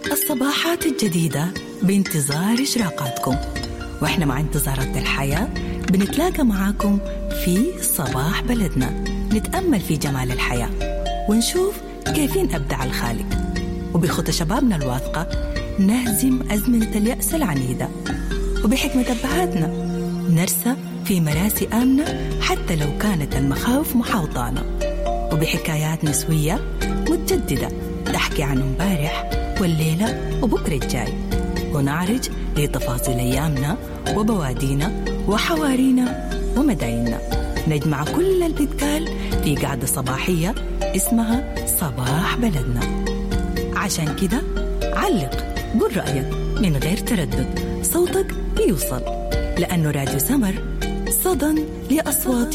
الصباحات الجديدة بانتظار إشراقاتكم، وإحنا مع انتظارات الحياة بنتلاقى معاكم في صباح بلدنا، نتأمل في جمال الحياة ونشوف كيفين أبدع الخالق، وبخطى شبابنا الواثقة نهزم أزمنة اليأس العنيدة، وبحكمة أبهاتنا نرسى في مراسي آمنة حتى لو كانت المخاوف محاوطانا، وبحكايات نسوية متجددة تحكي عن امبارح والليلة وبكرة الجاي، ونعرج لتفاصيل أيامنا وبوادينا وحوارينا ومدايننا، نجمع كل اللي بيتقال في قعدة صباحية اسمها صباح بلدنا. عشان كده علق، قل رأيك من غير تردد، صوتك بيوصل، لأنه راديو سمر صدى لأصوات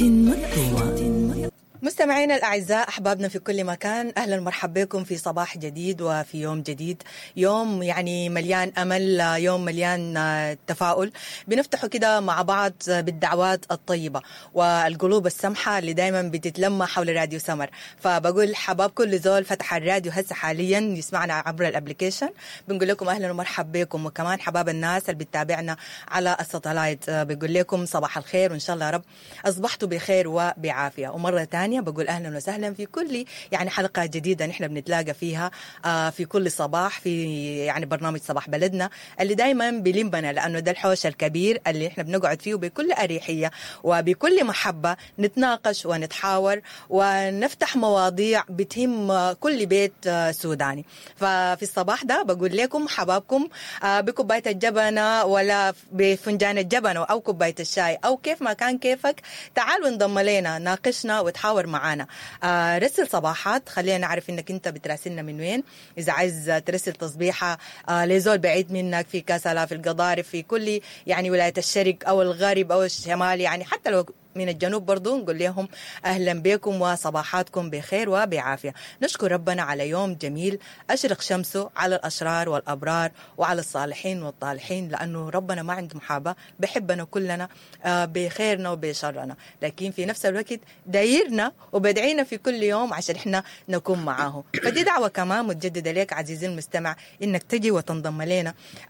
مكتومة. مستمعينا الأعزاء، أحبابنا في كل مكان، أهلا ومرحبا بكم في صباح جديد وفي يوم جديد، يوم يعني مليان أمل، يوم مليان تفاؤل، بنفتحه كده مع بعض بالدعوات الطيبة والقلوب السمحة اللي دايما بتتلمى حول راديو سمر. فبقول حباب كل زول فتح الراديو هسه حاليا يسمعنا عبر الابليكيشن، بنقول لكم أهلا ومرحبا بكم، وكمان حباب الناس اللي بتتابعنا على الساتلايت بقول لكم صباح الخير، وإن شاء الله يا رب أصبحتوا بخير وبعافية. ومرة تانية بقول أهلا وسهلا في كل يعني حلقة جديدة نحن بنتلاقى فيها في كل صباح في يعني برنامج صباح بلدنا اللي دايما بيلمنا، لأنه ده الحوش الكبير اللي احنا بنقعد فيه بكل أريحية وبكل محبة نتناقش ونتحاور ونفتح مواضيع بتهم كل بيت سوداني. ففي الصباح ده بقول لكم حبابكم بكوباية الجبنة ولا بفنجان الجبنة أو كوباية الشاي أو كيف ما كان كيفك، تعالوا انضم لنا ناقشنا وتحاور معانا. رسل صباحات، خلينا نعرف انك انت بتراسلنا من وين، اذا عايز ترسل تصبيحة لزول بعيد منك في كسلة، في القضارف، في كل يعني ولاية الشرق او الغرب او الشمال، يعني حتى لو من الجنوب برضو نقول لهم أهلا بكم وصباحاتكم بخير وبعافية. نشكر ربنا على يوم جميل أشرق شمسه على الأشرار والأبرار وعلى الصالحين والطالحين، لأنه ربنا ما عنده محابة، بحبنا كلنا بخيرنا وبشرنا، لكن في نفس الوقت دايرنا وبدعينا في كل يوم عشان إحنا نكون معاه. فدي دعوة كمان متجددة لك عزيزي المستمع، إنك تجي وتنضم لنا،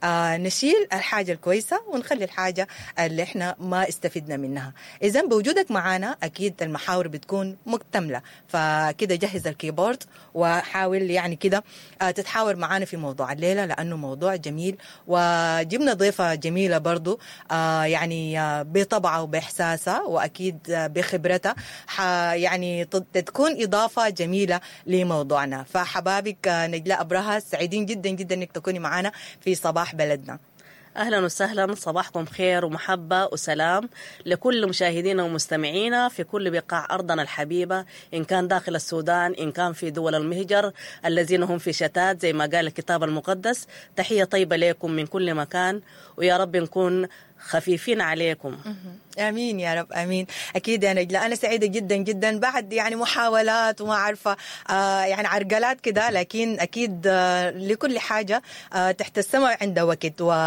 نشيل الحاجة الكويسة ونخلي الحاجة اللي إحنا ما استفدنا منها. إذا بوجودك معنا أكيد المحاور بتكون مكتملة، فكده جهز الكيبورد وحاول يعني كده تتحاور معنا في موضوع الليلة، لأنه موضوع جميل، وجبنا ضيفة جميلة برضو يعني بطبعها وبإحساسها وأكيد بخبرتها يعني تكون إضافة جميلة لموضوعنا. فحبابك نجلاء أبرهة، سعيدين جدا جدا أنك تكوني معنا في صباح بلدنا. أهلا وسهلا، صباحكم خير ومحبة وسلام لكل مشاهدينا ومستمعينا في كل بقاع أرضنا الحبيبة، إن كان داخل السودان، إن كان في دول المهجر الذين هم في شتات زي ما قال الكتاب المقدس. تحية طيبة لكم من كل مكان، ويا رب نكون خفيفين عليكم. امين يا رب، امين. اكيد يا نجلاء، انا سعيده جدا جدا بعد يعني محاولات وما عارفه يعني عرقلات كده، لكن اكيد لكل حاجه تحت السماء عند وقت.